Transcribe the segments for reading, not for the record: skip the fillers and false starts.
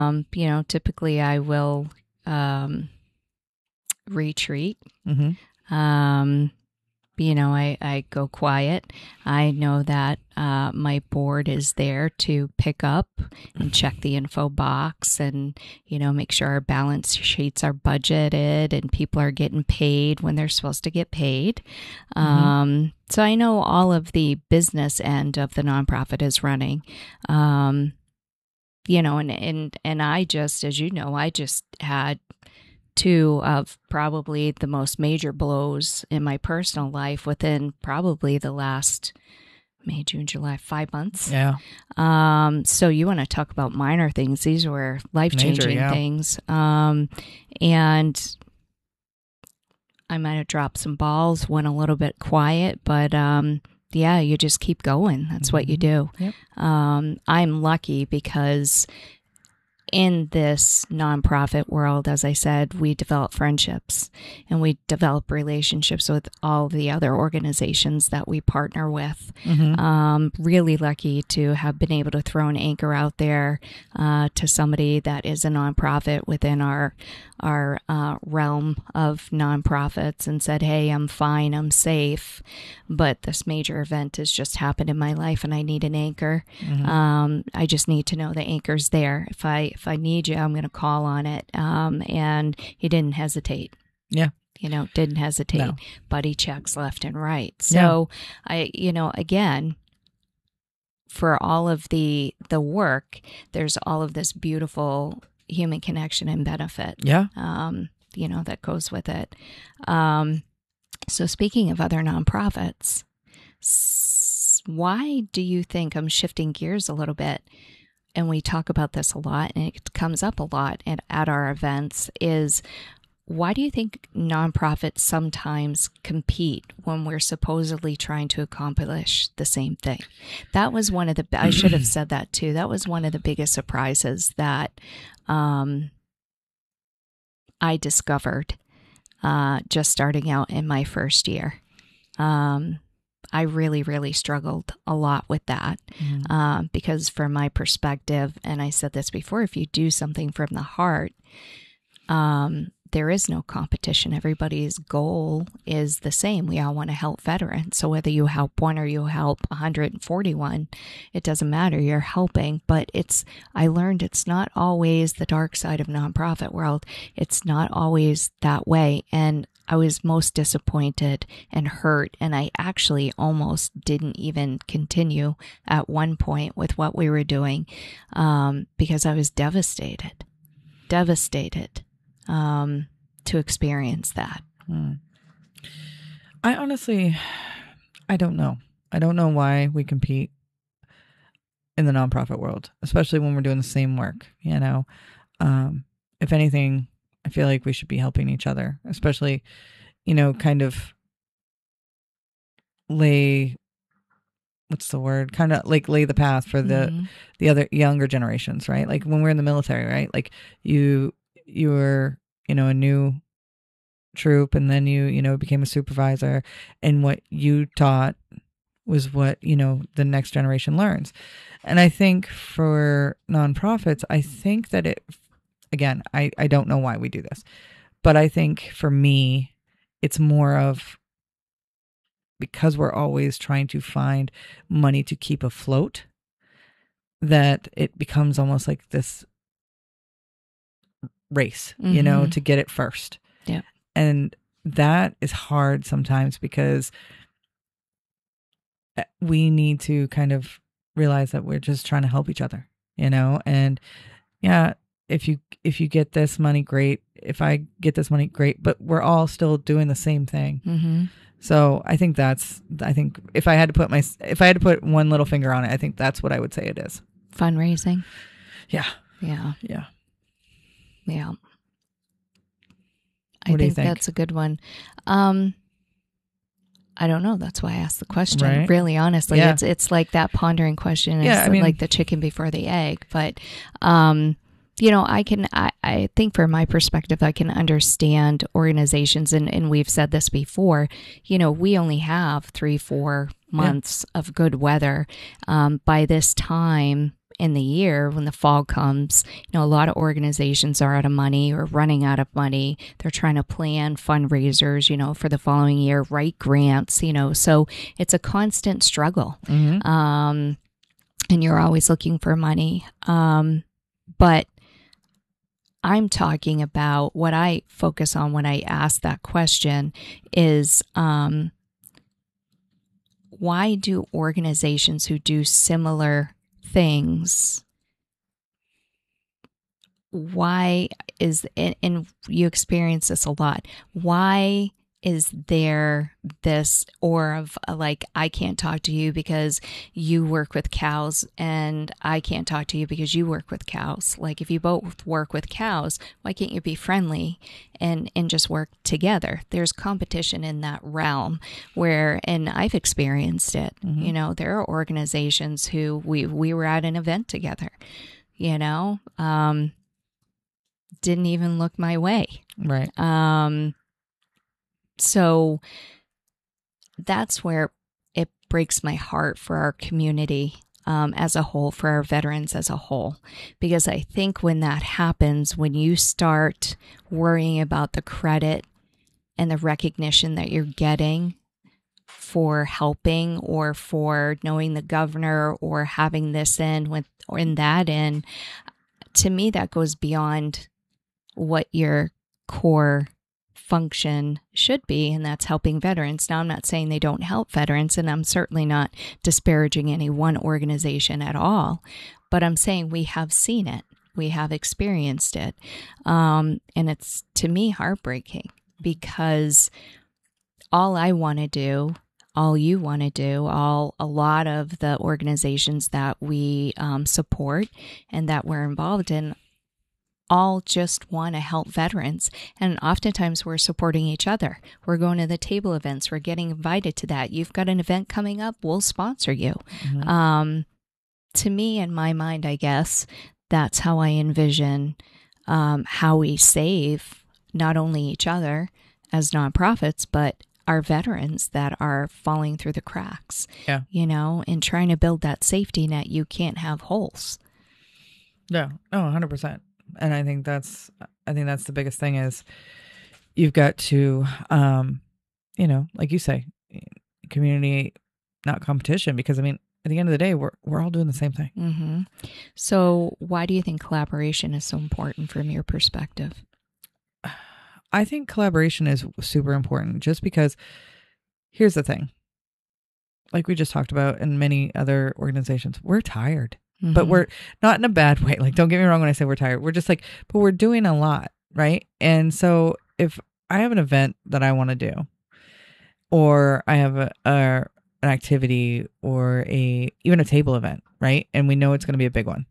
Typically I will retreat. Mm-hmm. I go quiet. I know that my board is there to pick up and check the info box and, make sure our balance sheets are budgeted and people are getting paid when they're supposed to get paid. So I know all of the business end of the nonprofit is running. And I just, as you know, I just had two of probably the most major blows in my personal life within probably the last May, June, July, 5 months. Yeah. So you want to talk about minor things. These were life-changing things. And I might have dropped some balls, went a little bit quiet, but you just keep going. That's what you do. Yep. I'm lucky because in this nonprofit world, as I said, we develop friendships and we develop relationships with all the other organizations that we partner with. Really lucky to have been able to throw an anchor out there to somebody that is a nonprofit within our realm of nonprofits and said, hey, I'm fine, I'm safe, but this major event has just happened in my life and I need an anchor. I just need to know the anchor's there. If I need you, I'm going to call on it. And he didn't hesitate. Yeah. Didn't hesitate. No. Buddy checks left and right. So again, for all of the work, there's all of this beautiful human connection and benefit. Yeah. That goes with it. So speaking of other nonprofits, why do you think, I'm shifting gears a little bit, and we talk about this a lot and it comes up a lot at our events, is why do you think nonprofits sometimes compete when we're supposedly trying to accomplish the same thing? That was one of the, I should have said that too. That was one of the biggest surprises that I discovered just starting out in my first year. I really, really struggled a lot with that because from my perspective, and I said this before, if you do something from the heart, there is no competition. Everybody's goal is the same. We all want to help veterans. So whether you help one or you help 141, it doesn't matter. You're helping. But I learned it's not always the dark side of nonprofit world. It's not always that way. And I was most disappointed and hurt. And I actually almost didn't even continue at one point with what we were doing because I was devastated to experience that. I honestly, I don't know. I don't know why we compete in the nonprofit world, especially when we're doing the same work. If anything, I feel like we should be helping each other, especially, kind of lay the path for the other younger generations, right? Like when we're in the military, right? Like you were, a new troop and then you became a supervisor, and what you taught was what, the next generation learns. And I think for nonprofits, I think that again, I don't know why we do this, but I think for me, it's more of because we're always trying to find money to keep afloat, that it becomes almost like this race, to get it first. Yeah. And that is hard sometimes because we need to kind of realize that we're just trying to help each other, and yeah, if you get this money, great. If I get this money, great. But we're all still doing the same thing. So I think if I had to put one little finger on it, I think that's what I would say it is. Fundraising. Yeah. Yeah. Yeah. Yeah. What do you think? That's a good one. I don't know. That's why I asked the question. Right? Really, honestly, Yeah. it's like that pondering question. Yeah, It's like the chicken before the egg. But, I think from my perspective, I can understand organizations, and we've said this before, we only have 3-4 months of good weather. By this time, in the year, when the fall comes, a lot of organizations are out of money or running out of money. They're trying to plan fundraisers, for the following year, write grants, so it's a constant struggle. And you're always looking for money. But I'm talking about what I focus on when I ask that question is, why do organizations who do similar things, why is, and you experience this a lot, why is there this aura of like, I can't talk to you because you work with cows, and I can't talk to you because you work with cows? Like, if you both work with cows, why can't you be friendly and just work together? There's competition in that realm where, and I've experienced it, there are organizations who we were at an event together, didn't even look my way. Right. So that's where it breaks my heart for our community as a whole, for our veterans as a whole. Because I think when that happens, when you start worrying about the credit and the recognition that you're getting for helping, or for knowing the governor, or having this in or in that in, to me, that goes beyond what your core function should be, and that's helping veterans. Now, I'm not saying they don't help veterans, and I'm certainly not disparaging any one organization at all, but I'm saying we have seen it, we have experienced it, and it's, to me, heartbreaking, because all I want to do, all you want to do, a lot of the organizations that we support and that we're involved in, all just want to help veterans. And oftentimes we're supporting each other. We're going to the table events. We're getting invited to that. You've got an event coming up, we'll sponsor you. To me, in my mind, I guess, that's how I envision how we save not only each other as nonprofits, but our veterans that are falling through the cracks. Yeah. And trying to build that safety net, you can't have holes. Yeah. Oh, 100%. And I think that's the biggest thing is you've got to, like you say, community, not competition, because at the end of the day, we're all doing the same thing. Mm-hmm. So why do you think collaboration is so important from your perspective? I think collaboration is super important, just because here's the thing. Like we just talked about in many other organizations, we're tired. But we're not in a bad way. Like, don't get me wrong when I say we're tired. We're just like, but we're doing a lot, right? And so if I have an event that I want to do, or I have an activity, or even a table event, right? And we know it's going to be a big one.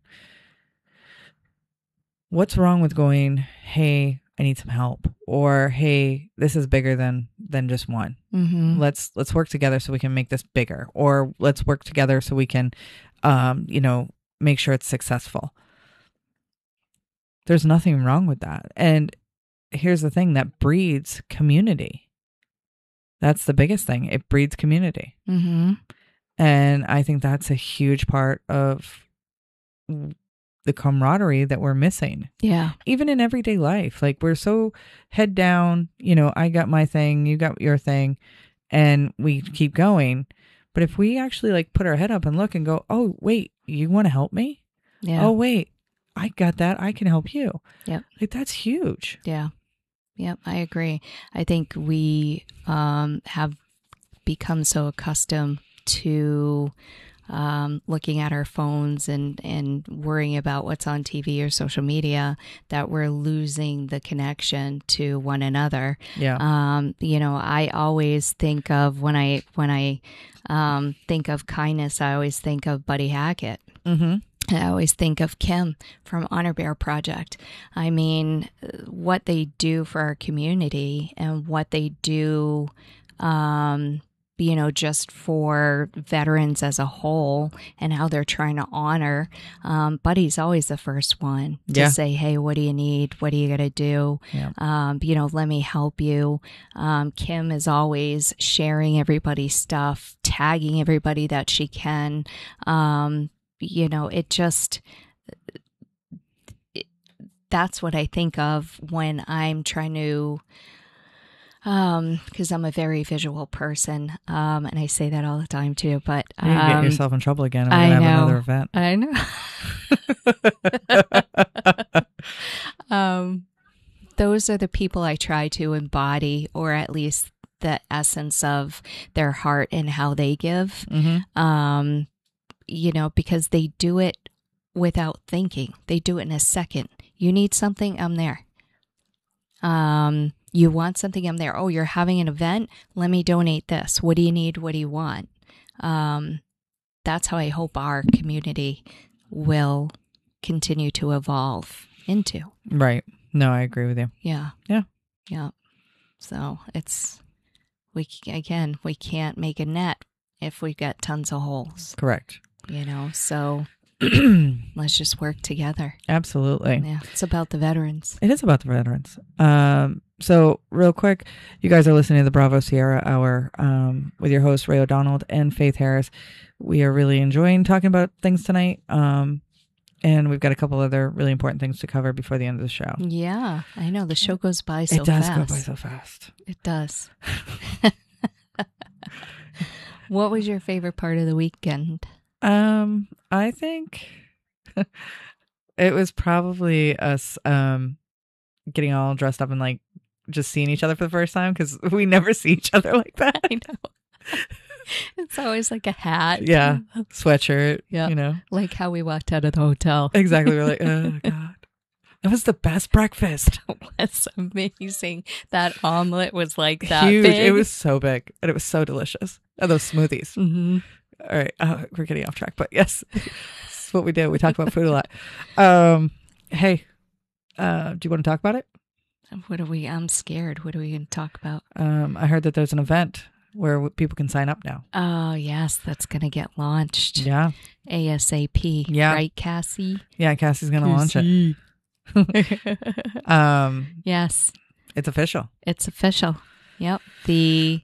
What's wrong with going, hey, I need some help, or hey, this is bigger than just one. Let's work together so we can make this bigger, or let's work together so we can, make sure it's successful. There's nothing wrong with that. And here's the thing, that breeds community. That's the biggest thing. It breeds community. And I think that's a huge part of the camaraderie that we're missing. Yeah. Even in everyday life. Like, we're so head down, I got my thing, you got your thing, and we keep going. But if we actually like put our head up and look and go, oh, wait, you want to help me? Yeah. Oh, wait, I got that. I can help you. Yep. Like, that's huge. Yeah. Yep. I agree. I think we have become so accustomed to looking at our phones and worrying about what's on TV or social media that we're losing the connection to one another. Yeah. I always think of when I think of kindness, I always think of Buddy Hackett. And I always think of Kim from Honor Bear Project. What they do for our community and what they do, just for veterans as a whole, and how they're trying to honor. Buddy's always the first one to say, hey, what do you need? What do you got to do? Yeah. Let me help you. Kim is always sharing everybody's stuff, tagging everybody that she can. it just, that's what I think of when I'm trying to, because I'm a very visual person, and I say that all the time too, but You get yourself in trouble again. We're I going to have know. another event. I know. Those are the people I try to embody, or at least the essence of their heart and how they give. Mm-hmm. Because they do it without thinking. They do it in a second. You need something, I'm there. You want something, I'm there. Oh, you're having an event? Let me donate this. What do you need? What do you want? That's how I hope our community will continue to evolve into. Right. No, I agree with you. Yeah. Yeah. Yeah. So we can't make a net if we've got tons of holes. Correct. So let's just work together. Absolutely. Yeah. It's about the veterans. It is about the veterans. So real quick, you guys are listening to the Bravo Sierra Hour with your host, Ray O'Donnell and Faith Harris. We are really enjoying talking about things tonight. And we've got a couple other really important things to cover before the end of the show. Yeah, I know. The show goes by so fast. It does go by so fast. It does. What was your favorite part of the weekend? I think it was probably us getting all dressed up and like just seeing each other for the first time, because we never see each other like that. I know. It's always like a hat. Yeah. Sweatshirt. Yeah. Like how we walked out of the hotel. Exactly. We're like, oh, God. That was the best breakfast. It was amazing. That omelet was like that huge. big. It was so big. And it was so delicious. Oh, those smoothies. Mm-hmm. All right. We're getting off track. But yes, that's what we do. We talk about food a lot. Hey, do you want to talk about it? I'm scared. What are we going to talk about? I heard that there's an event where people can sign up now. Oh, yes. That's going to get launched. Yeah. ASAP. Yeah. Right, Cassie? Yeah, Cassie's going to launch it. Yes. It's official. It's official. Yep. The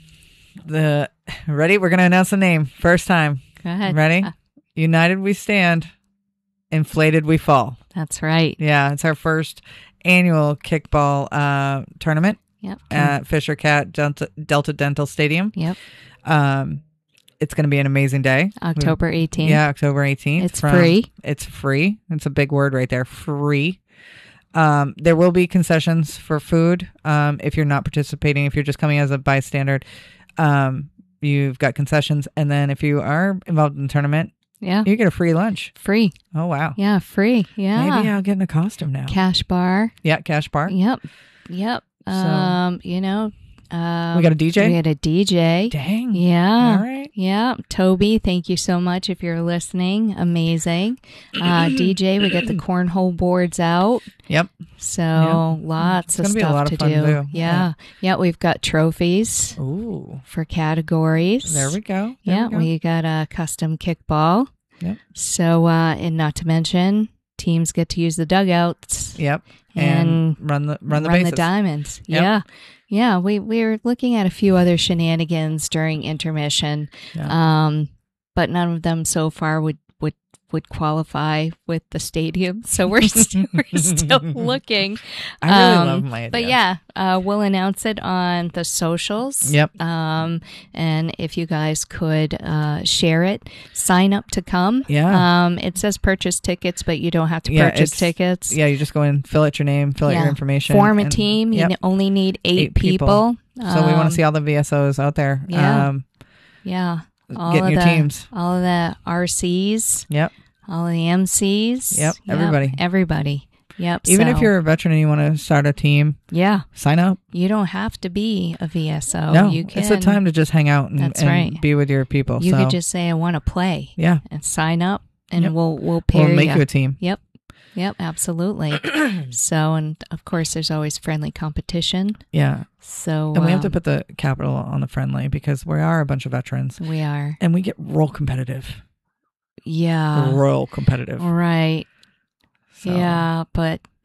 ready? We're going to announce the name. First time. Go ahead. Ready? United we stand. Inflated we fall. That's right. Yeah. It's our first annual kickball tournament. Yep. At Fisher Cat Delta Dental Stadium. Yep. It's going to be an amazing day. October 18th. Yeah, October 18th. It's free. It's free. It's a big word right there. Free. There will be concessions for food. If you're not participating, if you're just coming as a bystander, you've got concessions. And then if you are involved in the tournament, yeah, you get a free lunch. Free. Oh, wow. Yeah, free. Yeah. Maybe I'll get in a costume now. Cash bar. Yeah, cash bar. Yep. So, we got a DJ? We had a DJ. Dang. Yeah. All right. Yeah. Toby, thank you so much if you're listening. Amazing. DJ, we got the cornhole boards out. Yep. So lots of stuff to do. Yeah. Yeah. We've got trophies. Ooh. For categories. There we go. We got a custom kickball. Yep. So, and not to mention, teams get to use the dugouts. Yep. And run the bases. The diamonds. Yep. Yeah. Yeah. We were looking at a few other shenanigans during intermission. Yeah. But none of them so far would qualify with the stadium. So we're still looking. I really love my idea. But yeah, we'll announce it on the socials. Yep. And if you guys could share it, sign up to come. Yeah. It says purchase tickets, but you don't have to purchase tickets. Yeah, you just go in, fill out your name, fill out your information. Form a team. Yep. You only need 8 people. So we want to see all the VSOs out there. Yeah. Yeah. Getting your teams. All of the RCs. Yep. All of the MCs. Yep. Everybody. Yep. Even if you're a veteran and you want to start a team. Yeah. Sign up. You don't have to be a VSO. No, you can. it's a time to just hang out and be with your people. You could just say, I want to play. Yeah. And sign up and we'll pair you. We'll make you a team. Yep. Yep, absolutely. So, and of course, there's always friendly competition. Yeah. So, and we have to put the capital on the friendly because we are a bunch of veterans. We are. And we get real competitive. Yeah. Real competitive. Right. So. Yeah, but,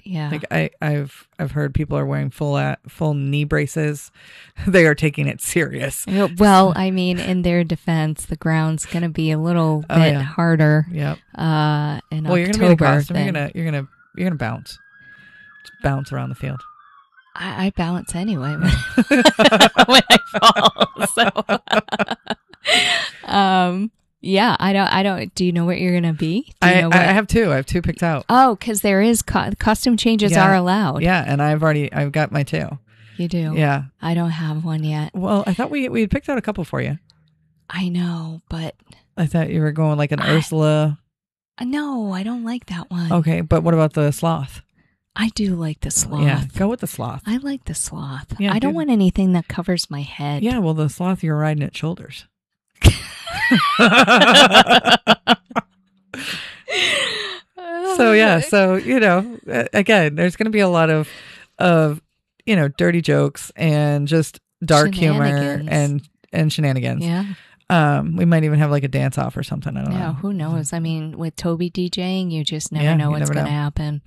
Yeah. Like I've heard people are wearing full knee braces. They are taking it serious. Well, I mean, in their defense, the ground's going to be a little bit harder. Yep. In October. You're gonna be in a costume. You're gonna bounce. Just bounce around the field. I balance anyway when, when I fall. So, yeah, I don't. Do you know what you're gonna be? I have two. I have two picked out. Oh, because there is costume changes are allowed. Yeah, and I've got my two. You do? Yeah. I don't have one yet. Well, I thought we had picked out a couple for you. I know, but I thought you were going like an Ursula. No, I don't like that one. Okay, but what about the sloth? I do like the sloth. Yeah, go with the sloth. I like the sloth. Yeah, I don't want anything that covers my head. Yeah, well, the sloth, you're riding its shoulders. So yeah, again, there's going to be a lot of dirty jokes and just dark humor and shenanigans. Yeah. We might even have like a dance off or something. I don't know. Who knows? I mean, with Toby DJing, you just never know what's going to happen.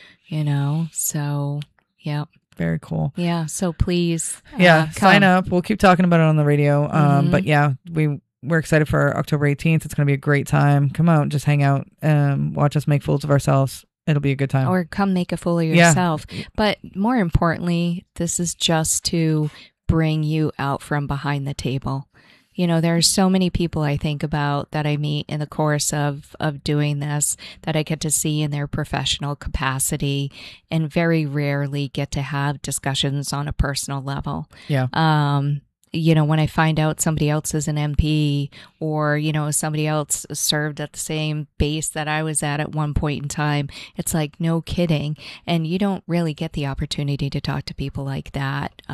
So yeah. Very cool. Yeah. So please, sign up. We'll keep talking about it on the radio. But yeah, we're excited for October 18th. It's going to be a great time. Come out, just hang out, watch us make fools of ourselves. It'll be a good time. Or come make a fool of yourself. Yeah. But more importantly, this is just to bring you out from behind the table. There's so many people I think about that I meet in the course of doing this that I get to see in their professional capacity and very rarely get to have discussions on a personal level. Yeah. When I find out somebody else is an MP or, somebody else served at the same base that I was at one point in time, it's like, no kidding. And you don't really get the opportunity to talk to people like that,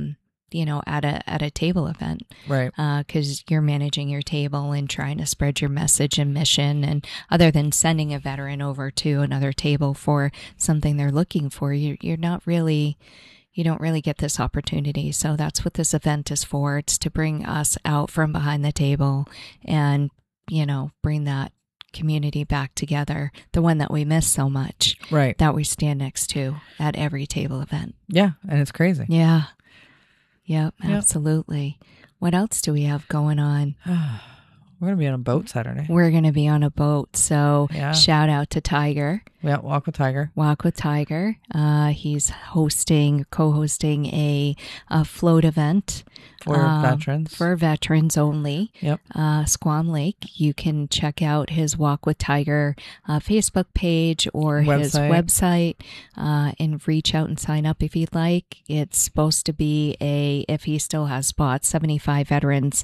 at a table event. Right. Because you're managing your table and trying to spread your message and mission. And other than sending a veteran over to another table for something they're looking for, you don't really get this opportunity. So that's what this event is for. It's to bring us out from behind the table and, bring that community back together, the one that we miss so much. Right. That we stand next to at every table event. Yeah. And it's crazy. Yeah. Yep, absolutely. What else do we have going on? We're going to be on a boat Saturday. We're going to be on a boat. So shout out to Tiger. Yeah, Walk with Tiger. Walk with Tiger. He's co-hosting a float event. For veterans. For veterans only. Yep. Squam Lake. You can check out his Walk with Tiger Facebook page or his website and reach out and sign up if you'd like. It's supposed to be if he still has spots, 75 veterans.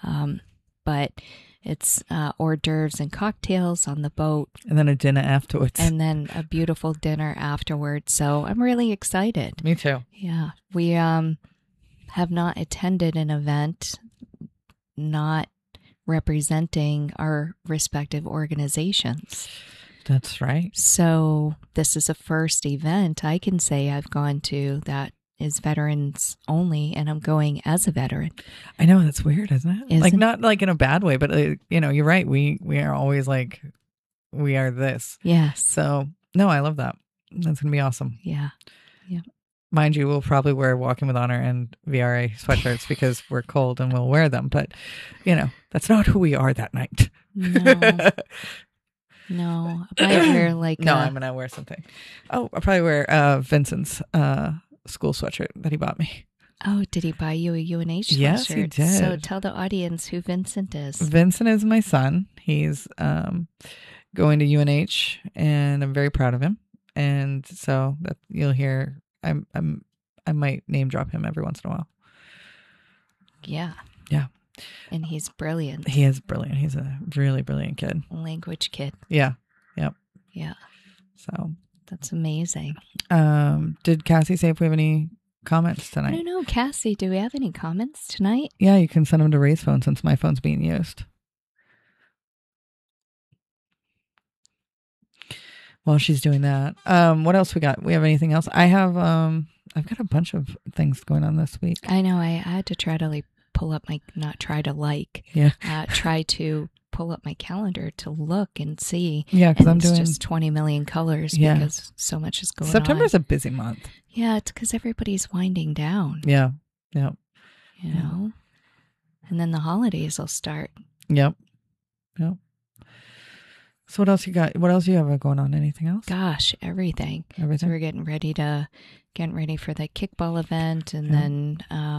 But it's hors d'oeuvres and cocktails on the boat. And then a dinner afterwards. And then a beautiful dinner afterwards. So I'm really excited. Me too. Yeah. We have not attended an event not representing our respective organizations. That's right. So this is a first event I can say I've gone to that is veterans only, and I'm going as a veteran. I know, that's weird, isn't it? Not like in a bad way, but you're right. We are always like, we are this. Yes. So no, I love that. That's gonna be awesome. Yeah. Yeah. Mind you, we'll probably wear Walking with Honor and VRA sweatshirts because we're cold and we'll wear them. But that's not who we are that night. No. I wear I'm gonna wear something. Oh, I'll probably wear Vincent's school sweatshirt that he bought me. Oh, did he buy you a UNH sweatshirt? Yes, he did. So tell the audience who Vincent is. Vincent is my son. He's going to UNH, and I'm very proud of him. And so that you'll hear, I might name drop him every once in a while. Yeah. Yeah. And he's brilliant. He is brilliant. He's a really brilliant kid. Language kid. Yeah. Yep. Yeah. So that's amazing. Did Cassie say if we have any comments tonight? I don't know. Cassie, do we have any comments tonight? Yeah, you can send them to Ray's phone since my phone's being used. While she's doing that. What else we got? We have anything else? I've got a bunch of things going on this week. I know. I had to try to pull up my, try to pull up my calendar to look and see. Yeah, because I'm it's doing just 20 million colors because so much is going on. September's a busy month. Yeah, it's because everybody's winding down. Yeah. Yep. You know? And then the holidays will start. Yep. Yep. So what else you got? What else you have going on? Anything else? Gosh, everything. Everything. So we're getting ready for the kickball event, and then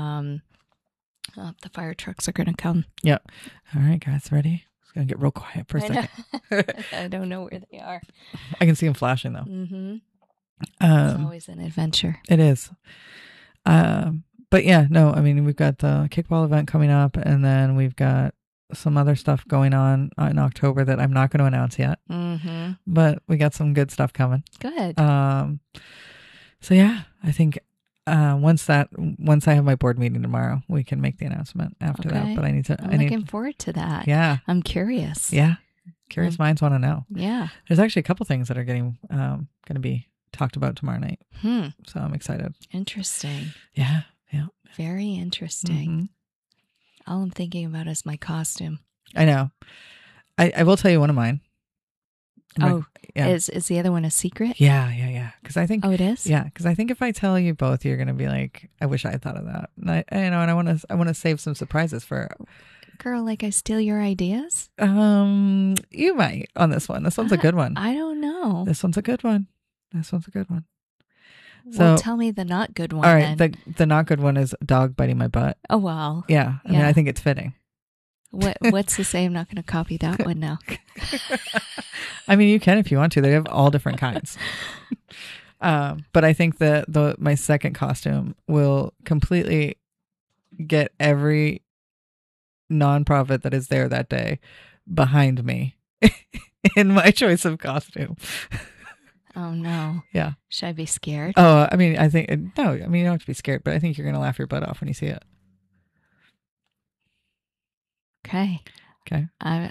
the fire trucks are going to come. Yep. All right, guys, ready? It's going to get real quiet for a second. I don't know where they are. I can see them flashing though. Mm-hmm. It's always an adventure. It is. But yeah, no, I mean, we've got the kickball event coming up, and then we've got some other stuff going on in October that I'm not going to announce yet. Mm-hmm. But we got some good stuff coming. Good. So yeah, I think once I have my board meeting tomorrow, we can make the announcement after that. But I'm looking forward to that. Yeah. I'm curious. Yeah. Curious minds want to know. Yeah. There's actually a couple things that are getting going to be talked about tomorrow night. So I'm excited. Interesting. Yeah. Yeah. Very interesting. Mm-hmm. All I'm thinking about is my costume. I know. I will tell you one of mine. Yeah. Is the other one a secret? Yeah. Because I think. Oh, it is. Yeah, because I think if I tell you both, you're gonna be like, "I wish I had thought of that." And I want to save some surprises for. Girl, like I steal your ideas? You might on this one. This one's a good one. I don't know. This one's a good one. So Well, tell me the not good one. All right, then. the not good one is a dog biting my butt. Oh well. Yeah, I mean, I think it's fitting. What's to say I'm not going to copy that one now? I mean, you can if you want to. They have all different kinds. But I think that my second costume will completely get every nonprofit that is there that day behind me in my choice of costume. Oh no. Yeah. Should I be scared? Oh, I mean, no, you don't have to be scared, but I think you're going to laugh your butt off when you see it. Okay. Okay.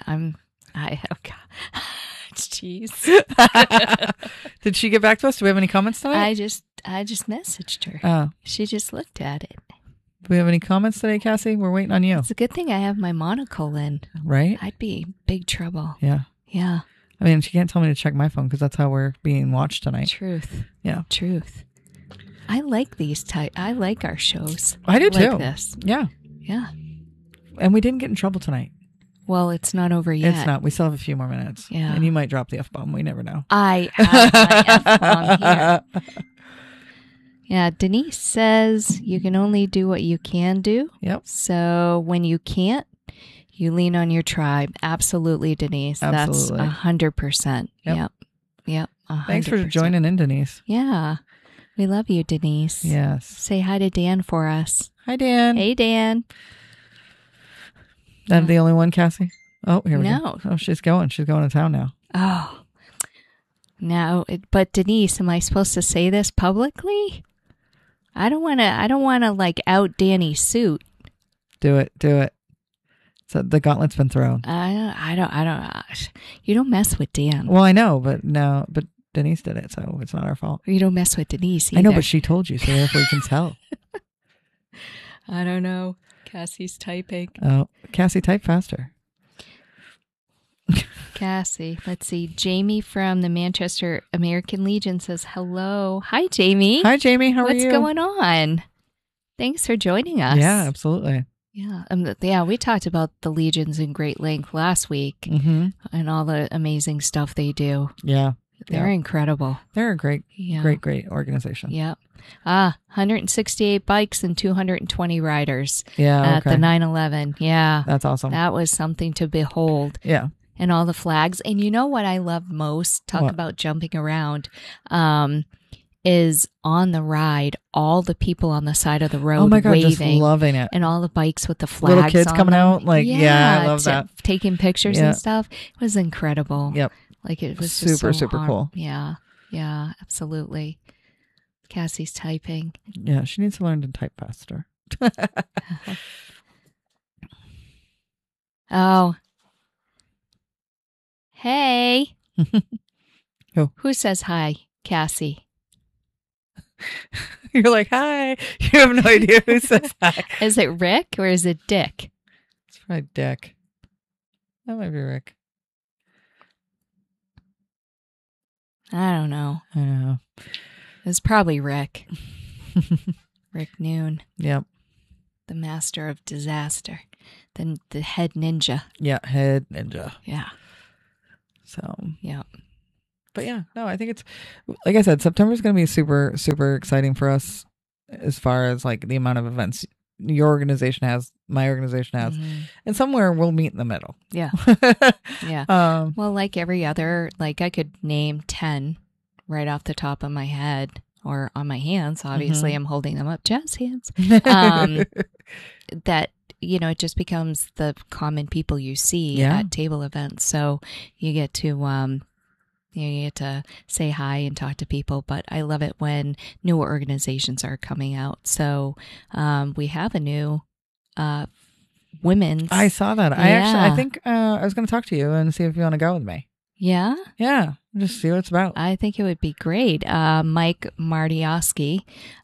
Jeez. Did she get back to us? Do we have any comments tonight? I just messaged her. Oh. Do She just looked at it. we have any comments today, Cassie? We're waiting on you. It's a good thing I have my monocle in. Right? I'd be in big trouble. Yeah. Yeah. I mean, she can't tell me to check my phone because that's how we're being watched tonight. Truth. Yeah. Truth. I like these I like our shows. I do too. Like this. Yeah. Yeah. And we didn't get in trouble tonight. Well, it's not over yet. It's not. We still have a few more minutes. Yeah. And you might drop the F-bomb. We never know. I have my F-bomb here. Yeah, Denise says you can only do what you can do. Yep. So when you can't, you lean on your tribe. Absolutely, Denise. Absolutely. That's 100%. Yep. 100%. Thanks for joining in, Denise. Yeah. We love you, Denise. Yes. Say hi to Dan for us. Hi, Dan. Hey, Dan. That the only one, Cassie? Oh, here we No. go. Oh, she's going. She's going to town now. Oh. No, but Denise, am I supposed to say this publicly? I don't want to like out Danny's suit. Do it. So the gauntlet's been thrown. I don't. You don't mess with Dan. Well, I know, but Denise did it, so it's not our fault. You don't mess with Denise either. I know, but she told you, so therefore you can tell. I don't know. Cassie's typing. Oh, Cassie, type faster. Cassie, let's see. Jamie from the Manchester American Legion says hello. Hi, Jamie. Hi, Jamie. How are you? What's going on? Thanks for joining us. Yeah, absolutely. Yeah. We talked about the Legions in great length last week and all the amazing stuff they do. Yeah. They're incredible. They're a great organization. Yeah. 168 bikes and 220 riders. Yeah. At the 9/11. Yeah. That's awesome. That was something to behold. Yeah. And all the flags. And you know what I love most? Talk about jumping around. Is on the ride, all the people on the side of the road. Oh my God, waving, just loving it. And all the bikes with the flags. Little kids on coming them. out. Like, I love that. Taking pictures and stuff. It was incredible. Yep. Like it was super, just so super cool. Yeah. Yeah, absolutely. Cassie's typing. Yeah, she needs to learn to type faster. Oh. Hey. Who says hi, Cassie? You're like, hi. You have no idea who says hi. Is it Rick or is it Dick? It's probably Dick. That might be Rick. I don't know. I know. It's probably Rick. Rick Noon. Yep. The master of disaster. The head ninja. Yeah, head ninja. Yeah. So. Yeah. But yeah, no, I think it's, like I said, September is going to be super, super exciting for us as far as like the amount of events your organization has, my organization has, and somewhere we'll meet in the middle. Yeah. Yeah. Well, like every other, like I could name 10 right off the top of my head or on my hands. Obviously, I'm holding them up, jazz hands. That, you know, it just becomes the common people you see at table events. So you get to, you get to say hi and talk to people, but I love it when new organizations are coming out. So we have a new women's. I saw that. Yeah. I think I was going to talk to you and see if you want to go with me. Yeah? Yeah. Just see what it's about. I think it would be great. Mike Martioski,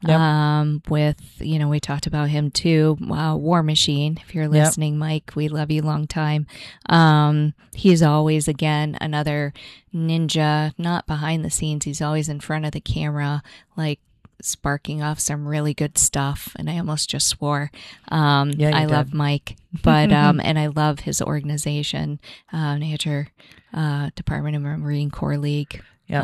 with, you know, we talked about him too. War Machine. If you're listening, Mike, we love you long time. He's always, again, another ninja, not behind the scenes. He's always in front of the camera, like sparking off some really good stuff. And I almost just swore. I love Mike, but, and I love his organization, Nature Department of Marine Corps League. Yeah.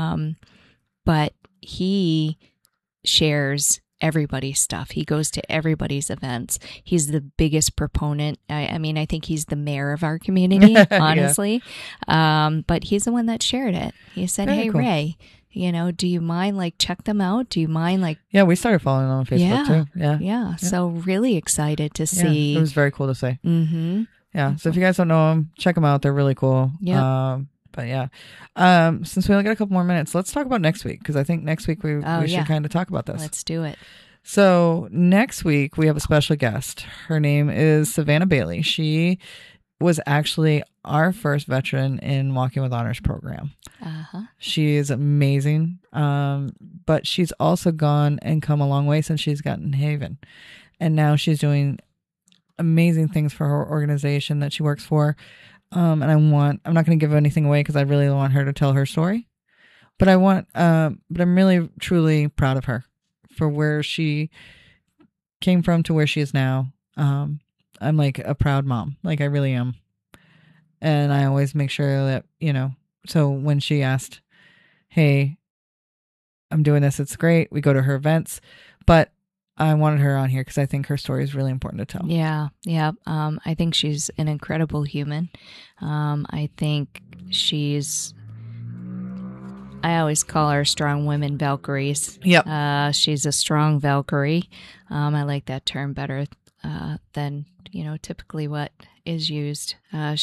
But he shares everybody's stuff. He goes to everybody's events. He's the biggest proponent. I mean, I think he's the mayor of our community, honestly. But he's the one that shared it. He said, "Hey, cool. Ray, you know, do you mind, like, check them out? Do you mind, like..." Yeah, we started following them on Facebook too. Yeah. So really excited to see. It was very cool to see. Yeah. So if you guys don't know them, check them out. They're really cool. Yeah. But yeah, since we only got a couple more minutes, let's talk about next week, because I think next week we should kind of talk about this. Let's do it. So next week we have a special guest. Her name is Savannah Bailey. She was actually our first veteran in Walking with Honors program. She is amazing, but she's also gone and come a long way since she's gotten Haven, and now she's doing amazing things for her organization that she works for. And I'm not going to give anything away because I really want her to tell her story, but but I'm really, truly proud of her for where she came from to where she is now. I'm like a proud mom, like I really am. And I always make sure that, you know, so when she asked, "Hey, I'm doing this," it's great. We go to her events, but I wanted her on here because I think her story is really important to tell. Yeah. I think she's an incredible human. I think I always call her strong women Valkyries. Yep. She's a strong Valkyrie. I like that term better than, you know, typically what is used.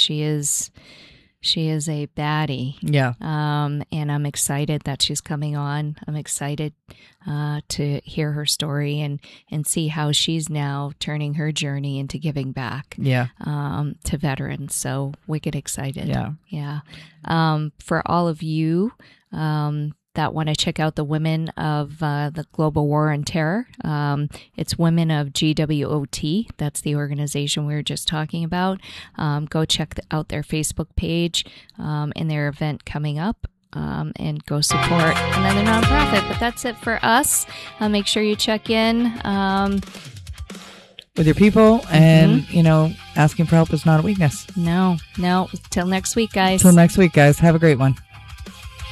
She is a baddie. Yeah. And I'm excited that she's coming on. I'm excited to hear her story and see how she's now turning her journey into giving back to veterans. So wicked excited. Yeah. For all of you that want to check out the Women of the Global War on Terror, it's Women of GWOT. That's the organization we were just talking about. Go check out their Facebook page and their event coming up. And go support another nonprofit. But that's it for us. Make sure you check in with your people, and you know, asking for help is not a weakness. No. Till next week, guys. Till next week, guys. Have a great one.